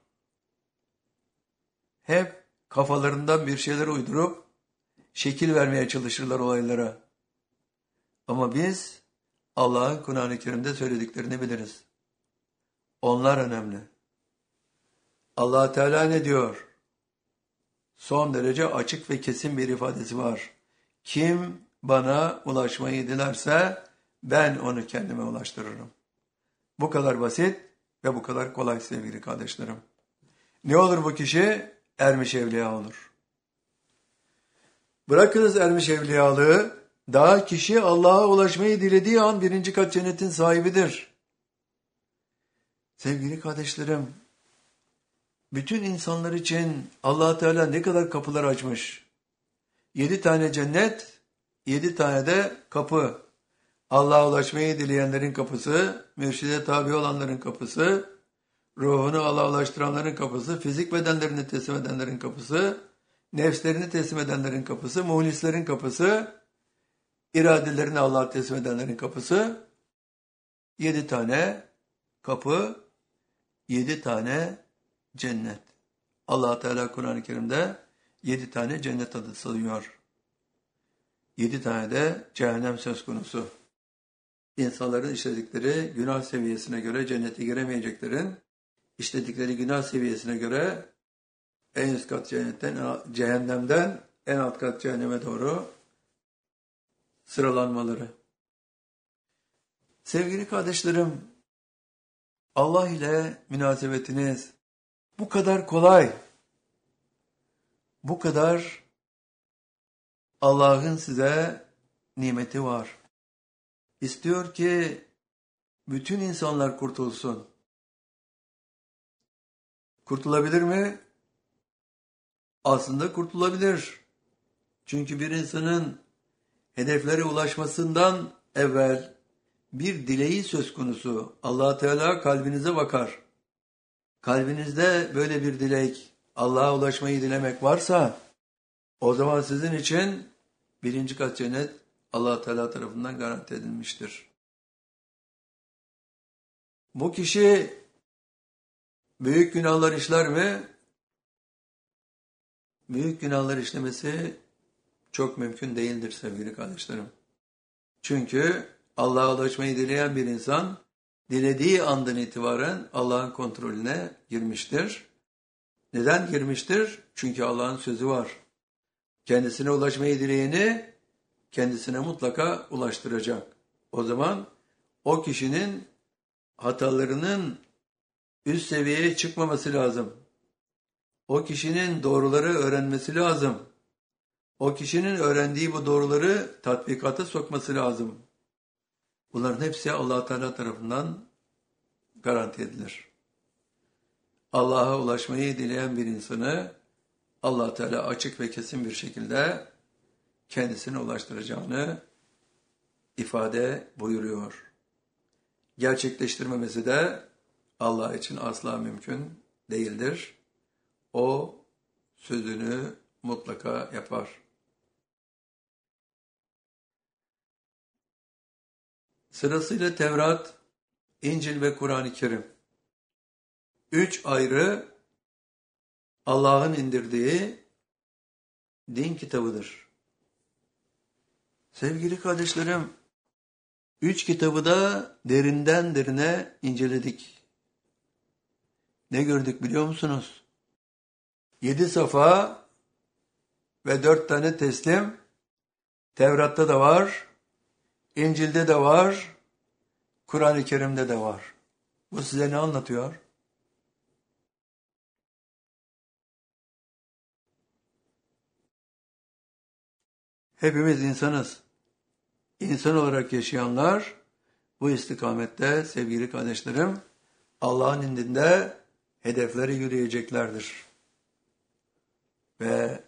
hep kafalarından bir şeyler uydurup şekil vermeye çalışırlar olaylara. Ama biz Allah'ın Kur'an-ı Kerim'de söylediklerini biliriz. Onlar önemli. Allah Teala ne diyor? Son derece açık ve kesin bir ifadesi var. Kim bana ulaşmayı dilerse ben onu kendime ulaştırırım. Bu kadar basit ve bu kadar kolay sevgili kardeşlerim. Ne olur bu kişi? Ermiş evliya olur. Bırakınız ermiş evliyalığı, daha kişi Allah'a ulaşmayı dilediği an birinci kat cennetin sahibidir. Sevgili kardeşlerim, bütün insanlar için Allah Teala ne kadar kapılar açmış. Yedi tane cennet, yedi tane de kapı. Allah'a ulaşmayı dileyenlerin kapısı, mürşide tabi olanların kapısı, ruhunu Allah'a ulaştıranların kapısı, fizik bedenlerini teslim edenlerin kapısı, nefslerini teslim edenlerin kapısı, muhlislerin kapısı, iradelerini Allah'a teslim edenlerin kapısı. Yedi tane kapı, yedi tane cennet. Allah Teala Kur'an-ı Kerim'de yedi tane cennet adı sayıyor. Yedi tane de cehennem söz konusu. İnsanların işledikleri günah seviyesine göre cennete giremeyeceklerin, işledikleri günah seviyesine göre en üst kat cennetten, cehennemden en alt kat cehenneme doğru sıralanmaları. Sevgili kardeşlerim, Allah ile münasebetiniz bu kadar kolay, bu kadar Allah'ın size nimeti var. İstiyor ki bütün insanlar kurtulsun. Kurtulabilir mi? Aslında kurtulabilir. Çünkü bir insanın hedeflere ulaşmasından evvel bir dileği söz konusu. Allah Teala kalbinize bakar. Kalbinizde böyle bir dilek, Allah'a ulaşmayı dilemek varsa, o zaman sizin için birinci kat cennet Allah Teala tarafından garanti edilmiştir. Bu kişi büyük günahlar işler mi? Büyük günahlar işlemesi çok mümkün değildir sevgili kardeşlerim. Çünkü Allah'a ulaşmayı dileyen bir insan, dilediği andan itibaren Allah'ın kontrolüne girmiştir. Neden girmiştir? Çünkü Allah'ın sözü var. Kendisine ulaşmayı dileyeni kendisine mutlaka ulaştıracak. O zaman o kişinin hatalarının üst seviyeye çıkmaması lazım. O kişinin doğruları öğrenmesi lazım. O kişinin öğrendiği bu doğruları tatbikata sokması lazım. Bunların hepsi Allah Teala tarafından garanti edilir. Allah'a ulaşmayı dileyen bir insanı Allah Teala açık ve kesin bir şekilde kendisine ulaştıracağını ifade buyuruyor. Gerçekleştirmemesi de Allah için asla mümkün değildir. O sözünü mutlaka yapar. Sırasıyla Tevrat, İncil ve Kur'an-ı Kerim. Üç ayrı Allah'ın indirdiği din kitabıdır. Sevgili kardeşlerim, üç kitabı da derinden derine inceledik. Ne gördük biliyor musunuz? Yedi safa ve dört tane teslim Tevrat'ta da var, İncil'de de var, Kur'an-ı Kerim'de de var. Bu size ne anlatıyor? Hepimiz insanız. İnsan olarak yaşayanlar bu istikamette sevgili kardeşlerim Allah'ın indinde hedefleri yürüyeceklerdir. Ve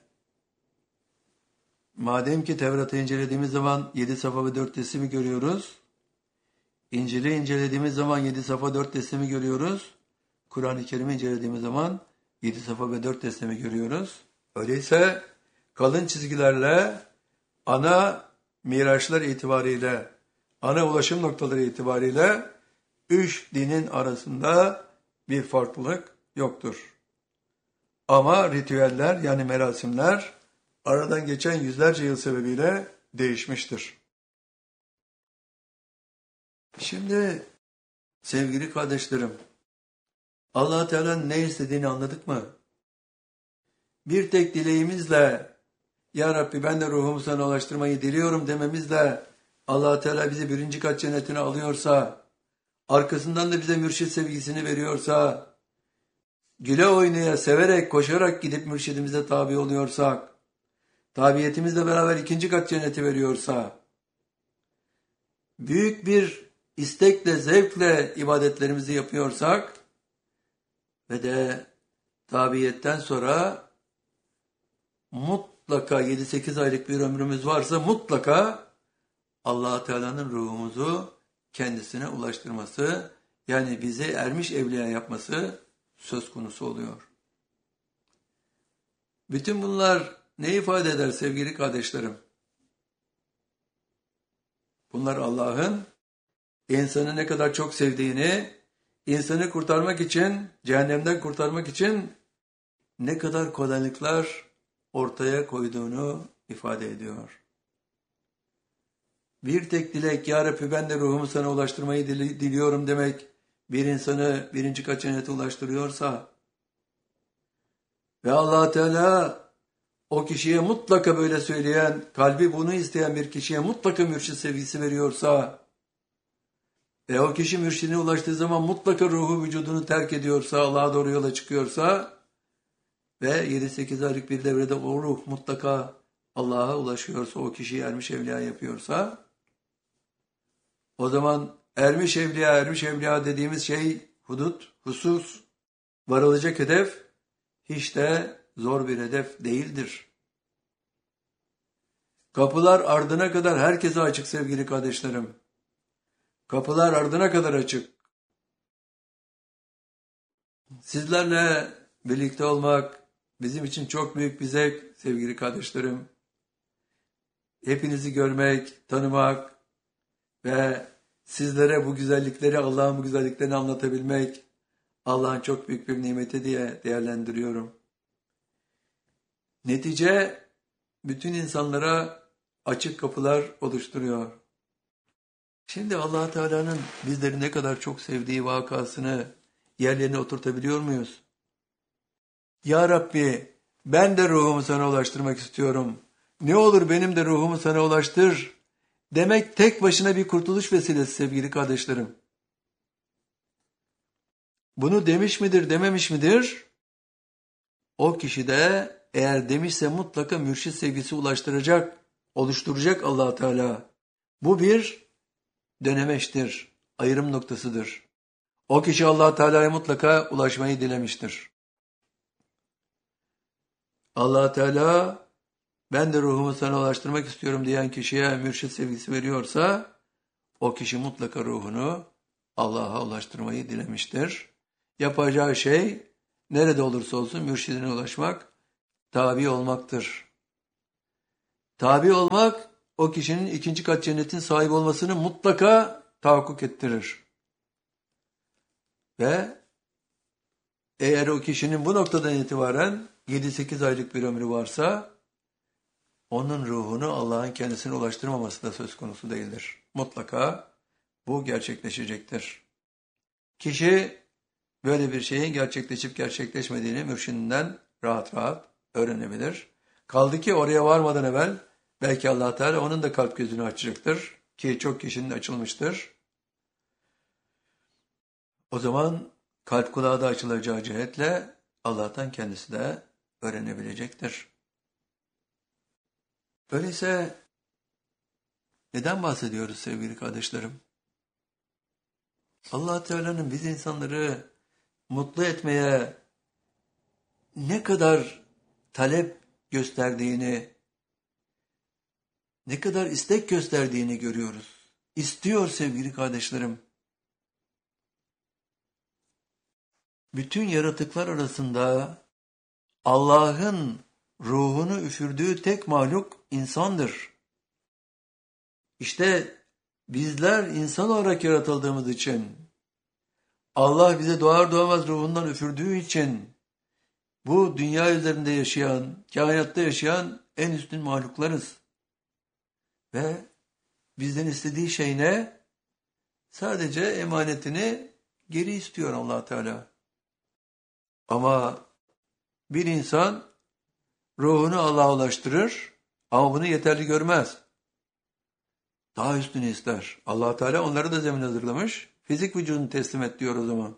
madem ki Tevrat'ı incelediğimiz zaman yedi safa ve dört teslimi görüyoruz, İncil'i incelediğimiz zaman yedi safa dört teslimi görüyoruz, Kur'an-ı Kerim'i incelediğimiz zaman yedi safa ve dört teslimi görüyoruz. Öyleyse kalın çizgilerle ana miraçlar itibariyle, ana ulaşım noktaları itibariyle üç dinin arasında bir farklılık yoktur. Ama ritüeller yani merasimler aradan geçen yüzlerce yıl sebebiyle değişmiştir. Şimdi sevgili kardeşlerim, Allah Teala'nın ne istediğini anladık mı? Bir tek dileğimizle Ya Rabbi ben de ruhumu sana ulaştırmayı diliyorum dememizle Allah Teala bizi birinci kat cennetine alıyorsa, arkasından da bize mürşit sevgisini veriyorsa, güle oynaya, severek, koşarak gidip mürşidimize tabi oluyorsak, tabiyetimizle beraber ikinci kat cenneti veriyorsa, büyük bir istekle, zevkle ibadetlerimizi yapıyorsak ve de tabiyetten sonra mutlaka yedi sekiz aylık bir ömrümüz varsa mutlaka Allah Teala'nın ruhumuzu kendisine ulaştırması, yani bizi ermiş evliya yapması söz konusu oluyor. Bütün bunlar ne ifade eder sevgili kardeşlerim? Bunlar Allah'ın insanı ne kadar çok sevdiğini, insanı kurtarmak için, cehennemden kurtarmak için ne kadar kolaylıklar ortaya koyduğunu ifade ediyor. Bir tek dilek, Ya Rabbi ben de ruhumu sana ulaştırmayı diliyorum demek, bir insanı birinci kat cennete ulaştırıyorsa ve Allah Teala o kişiye mutlaka böyle söyleyen, kalbi bunu isteyen bir kişiye mutlaka mürşid sevgisi veriyorsa ve o kişi mürşidine ulaştığı zaman mutlaka ruhu vücudunu terk ediyorsa, Allah'a doğru yola çıkıyorsa ve yedi sekiz aylık bir devrede o ruh mutlaka Allah'a ulaşıyorsa, o kişiyi ermiş evliya yapıyorsa, o zaman ermiş evliya, ermiş evliya dediğimiz şey hudut, husus, varılacak hedef hiç de zor bir hedef değildir. Kapılar ardına kadar herkese açık sevgili kardeşlerim. Kapılar ardına kadar açık. Sizlerle birlikte olmak bizim için çok büyük bir zevk sevgili kardeşlerim. Hepinizi görmek, tanımak ve sizlere bu güzellikleri, Allah'ın bu güzelliklerini anlatabilmek Allah'ın çok büyük bir nimeti diye değerlendiriyorum. Netice bütün insanlara açık kapılar oluşturuyor. Şimdi Allah Teala'nın bizleri ne kadar çok sevdiği vakasını yerlerine oturtabiliyor muyuz? Ya Rabbi ben de ruhumu sana ulaştırmak istiyorum. Ne olur benim de ruhumu sana ulaştır demek tek başına bir kurtuluş vesilesi sevgili kardeşlerim. Bunu demiş midir, dememiş midir? O kişi de eğer demişse mutlaka mürşid sevgisi ulaştıracak, oluşturacak Allah Teala. Bu bir dönemeçtir, ayrım noktasıdır. O kişi Allah Teala'ya mutlaka ulaşmayı dilemiştir. Allah Teala ben de ruhumu sana ulaştırmak istiyorum diyen kişiye mürşid sevgisi veriyorsa o kişi mutlaka ruhunu Allah'a ulaştırmayı dilemiştir. Yapacağı şey nerede olursa olsun mürşidine ulaşmak, tabi olmaktır. Tabi olmak o kişinin ikinci kat cennetin sahibi olmasını mutlaka tahakkuk ettirir. Ve eğer o kişinin bu noktadan itibaren yedi sekiz aylık bir ömrü varsa, onun ruhunu Allah'ın kendisine ulaştırmaması da söz konusu değildir. Mutlaka bu gerçekleşecektir. Kişi böyle bir şeyin gerçekleşip gerçekleşmediğini mürşidinden rahat rahat öğrenebilir. Kaldı ki oraya varmadan evvel belki Allah Teala onun da kalp gözünü açacaktır ki çok kişinin açılmıştır. O zaman kalp kulağı da açılacağı cihetle Allah'tan kendisi de öğrenebilecektir. Öyleyse neden bahsediyoruz sevgili kardeşlerim? Allah Teala'nın biz insanları mutlu etmeye ne kadar talep gösterdiğini, ne kadar istek gösterdiğini görüyoruz. İstiyor sevgili kardeşlerim. Bütün yaratıklar arasında Allah'ın ruhunu üfürdüğü tek mahluk insandır. İşte bizler insan olarak yaratıldığımız için, Allah bize doğar doğmaz ruhundan üfürdüğü için, bu dünya üzerinde yaşayan, kainatta yaşayan en üstün mahluklarız. Ve bizden istediği şey ne? Sadece emanetini geri istiyor Allah Teala. Ama bir insan ruhunu Allah'a ulaştırır ama bunu yeterli görmez. Daha üstünü ister. Allah Teala onları da zemin hazırlamış. Fizik vücudunu teslim et diyor o zaman.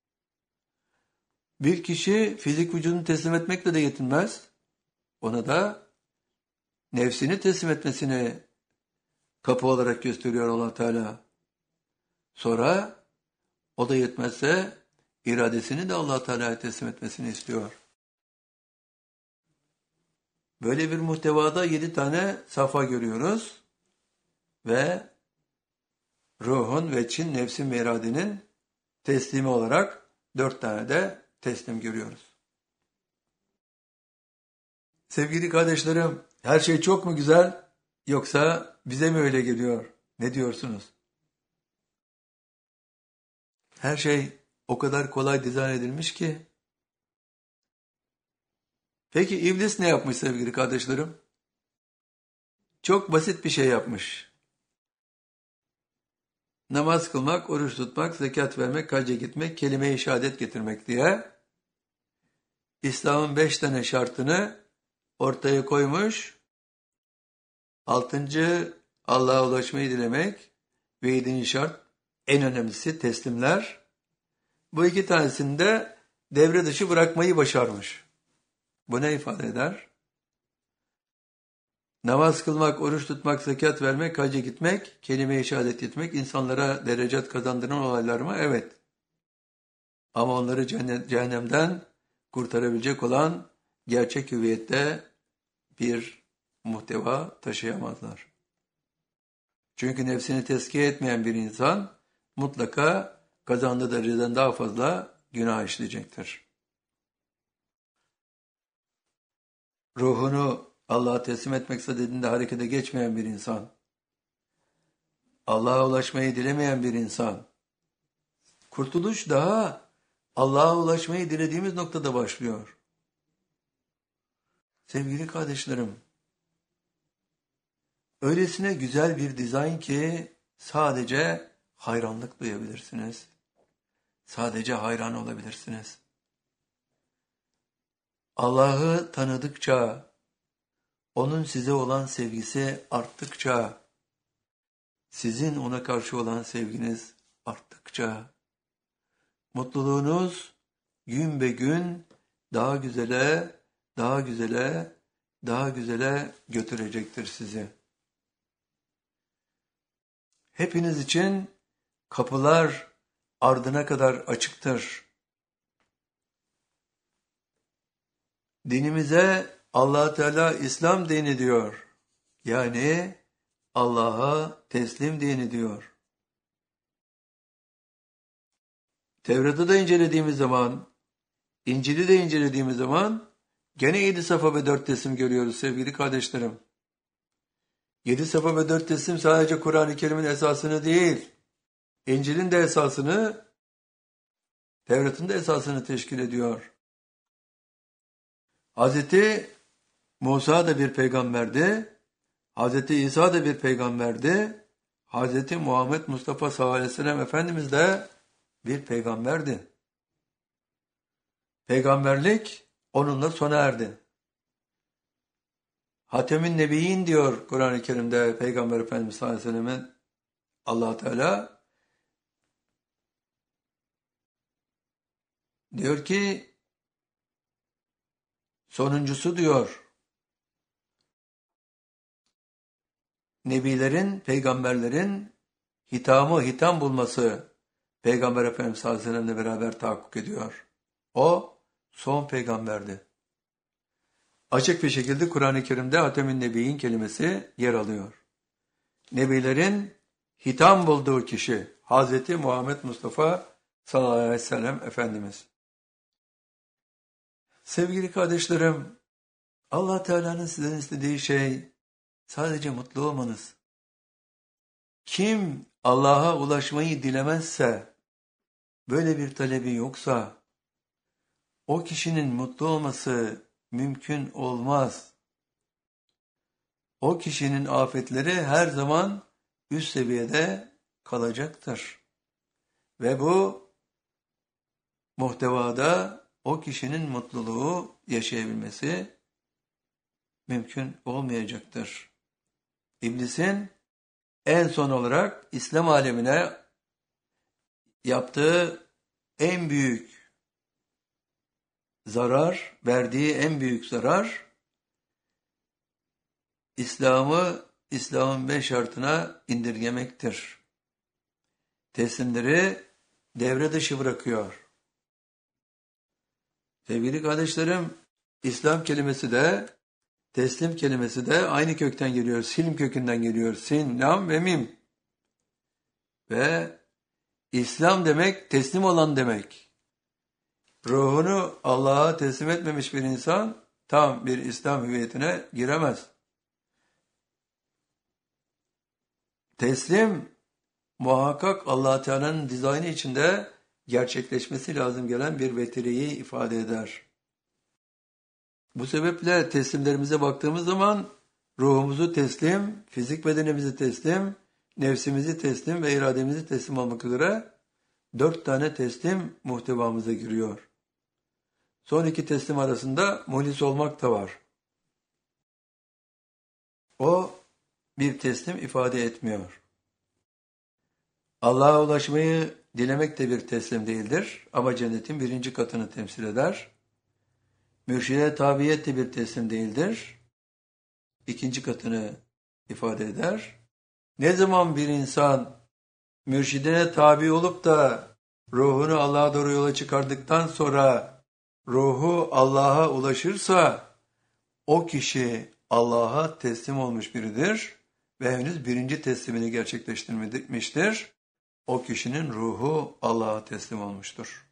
Bir kişi fizik vücudunu teslim etmekle de yetinmez. Ona da nefsini teslim etmesini kapı olarak gösteriyor Allah Teala. Sonra o da yetmezse iradesini de Allah Teala'ya teslim etmesini istiyor. Böyle bir muhtevada yedi tane safa görüyoruz ve ruhun ve Çin nefsin ve iradenin teslimi olarak dört tane de teslim görüyoruz. Sevgili kardeşlerim, her şey çok mu güzel yoksa bize mi öyle geliyor? Ne diyorsunuz? Her şey o kadar kolay dizayn edilmiş ki. Peki iblis ne yapmış sevgili kardeşlerim? Çok basit bir şey yapmış. Namaz kılmak, oruç tutmak, zekat vermek, hacca gitmek, kelime-i şehadet getirmek diye İslam'ın beş tane şartını ortaya koymuş. Altıncı Allah'a ulaşmayı dilemek ve yedinci şart en önemlisi teslimler. Bu iki tanesini de devre dışı bırakmayı başarmış. Bu ne ifade eder? Namaz kılmak, oruç tutmak, zekat vermek, hacca gitmek, kelime-i şehadet etmek, insanlara derecat kazandıran olaylar mı? Evet. Ama onları cehennemden kurtarabilecek olan gerçek hüviyette bir muhteva taşıyamazlar. Çünkü nefsini tezkiye etmeyen bir insan mutlaka kazandığı dereceden daha fazla günah işleyecektir. Ruhunu Allah'a teslim etmek istediğinde harekete geçmeyen bir insan, Allah'a ulaşmayı dilemeyen bir insan, kurtuluş daha Allah'a ulaşmayı dilediğimiz noktada başlıyor. Sevgili kardeşlerim, öylesine güzel bir dizayn ki sadece hayranlık duyabilirsiniz. Sadece hayran olabilirsiniz. Allah'ı tanıdıkça, onun size olan sevgisi arttıkça, sizin ona karşı olan sevginiz arttıkça, mutluluğunuz gün be gün daha güzele, daha güzele, daha güzele götürecektir sizi. Hepiniz için kapılar ardına kadar açıktır. Dinimize Allah Teala İslam dini diyor. Yani Allah'a teslim dini diyor. Tevrat'ı da incelediğimiz zaman, İncil'i de incelediğimiz zaman gene yedi safa ve dört teslim görüyoruz sevgili kardeşlerim. Yedi safa ve dört teslim sadece Kur'an-ı Kerim'in esasını değil, İncil'in de esasını, Tevrat'ın da esasını teşkil ediyor. Hazreti Musa da bir peygamberdi. Hazreti İsa da bir peygamberdi. Hazreti Muhammed Mustafa sallallahu aleyhi ve sellem Efendimiz de bir peygamberdi. Peygamberlik onunla sona erdi. Hatem'in Nebiyyin diyor Kur'an-ı Kerim'de Peygamber Efendimiz sallallahu aleyhi ve sellem'e Allah Teala diyor ki sonuncusu diyor Nebilerin, peygamberlerin hitamı, hitam bulması Peygamber Efendimiz sallallahu aleyhi ve sellem'le beraber tahakkuk ediyor. O son peygamberdi. Açık bir şekilde Kur'an-ı Kerim'de Hatem-i Nebiyyin kelimesi yer alıyor. Nebilerin hitam bulduğu kişi Hazreti Muhammed Mustafa sallallahu aleyhi ve sellem Efendimiz. Sevgili kardeşlerim, Allah Teala'nın sizden istediği şey sadece mutlu olmanız. Kim Allah'a ulaşmayı dilemezse, böyle bir talebi yoksa, o kişinin mutlu olması mümkün olmaz. O kişinin afetleri her zaman üst seviyede kalacaktır. Ve bu muhtevada o kişinin mutluluğu yaşayabilmesi mümkün olmayacaktır. İblisin en son olarak İslam alemine yaptığı en büyük zarar, verdiği en büyük zarar, İslam'ı, İslam'ın beş şartına indirgemektir. Teslimleri devre dışı bırakıyor. Sevgili kardeşlerim, İslam kelimesi de, teslim kelimesi de aynı kökten geliyor. Silm kökünden geliyor. Sin, lam ve mim. Ve İslam demek, teslim olan demek. Ruhunu Allah'a teslim etmemiş bir insan tam bir İslam hüviyetine giremez. Teslim muhakkak Allah Teala'nın dizaynı içinde gerçekleşmesi lazım gelen bir vetiriyi ifade eder. Bu sebeple teslimlerimize baktığımız zaman ruhumuzu teslim, fizik bedenimizi teslim, nefsimizi teslim ve irademizi teslim olmak üzere dört tane teslim muhtevamıza giriyor. Son iki teslim arasında muhlis olmak da var. O bir teslim ifade etmiyor. Allah'a ulaşmayı dilemek de bir teslim değildir ama cennetin birinci katını temsil eder. Mürşide tabiyet de bir teslim değildir. İkinci katını ifade eder. Ne zaman bir insan mürşidine tabi olup da ruhunu Allah'a doğru yola çıkardıktan sonra ruhu Allah'a ulaşırsa o kişi Allah'a teslim olmuş biridir ve henüz birinci teslimini gerçekleştirmemiştir. O kişinin ruhu Allah'a teslim olmuştur.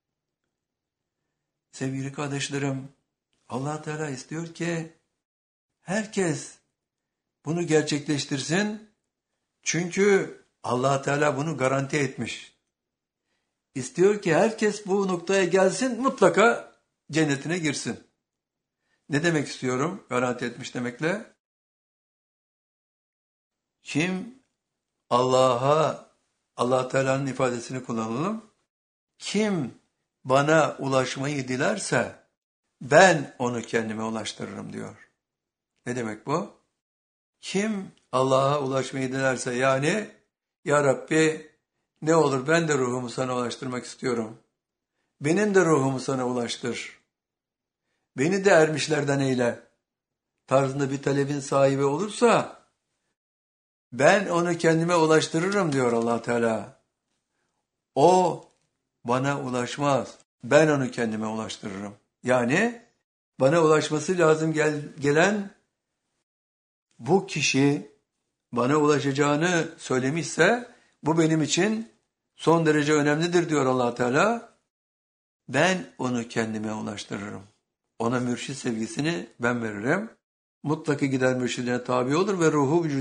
Sevgili kardeşlerim, Allah Teala istiyor ki herkes bunu gerçekleştirsin. Çünkü Allah Teala bunu garanti etmiş. İstiyor ki herkes bu noktaya gelsin, mutlaka cennetine girsin. Ne demek istiyorum? Garanti etmiş demekle. Kim Allah'a, Allah Teala'nın ifadesini kullanalım. Kim bana ulaşmayı dilerse ben onu kendime ulaştırırım diyor. Ne demek bu? Kim Allah'a ulaşmayı dilerse yani Ya Rabbi ne olur ben de ruhumu sana ulaştırmak istiyorum. Benim de ruhumu sana ulaştır. Beni de ermişlerden eyle tarzında bir talebin sahibi olursa ben onu kendime ulaştırırım diyor Allah Teala. O bana ulaşmaz. Ben onu kendime ulaştırırım. Yani bana ulaşması lazım gel, gelen bu kişi bana ulaşacağını söylemişse bu benim için son derece önemlidir diyor Allah Teala. Ben onu kendime ulaştırırım. Ona mürşid sevgisini ben veririm. Mutlaka gider mürşidine tabi olur ve ruhu vücudu